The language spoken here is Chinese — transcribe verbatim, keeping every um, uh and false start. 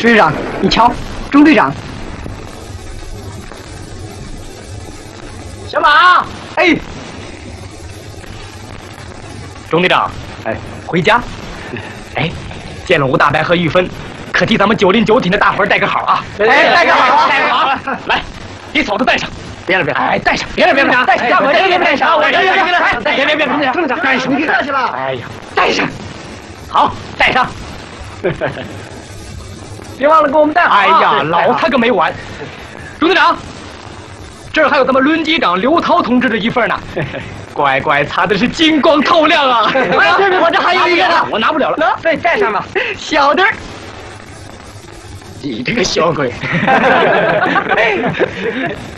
支队长，你瞧，中队长。 小马， 哎， 中队长， 哎， 回家。哎，见了吴大白和玉芬，可替咱们九零九挺的大伙儿带个好啊！ 哎，带个好， 带个好，来，给嫂子带上。 别了别了， 哎，带上，别了别了，带上， 我这边带上，我这边带上， 别别别别， 中队长干什么客气了？ 哎呀，带上，好，带上。别忘了给我们带好。哎呀，老他个没完！中队长，这儿还有咱们轮机长刘涛同志的一份呢。乖乖，擦的是金光透亮啊！ 我这还有一个呢， 我拿不了了。 对，带上吧，小的。 你这个小鬼！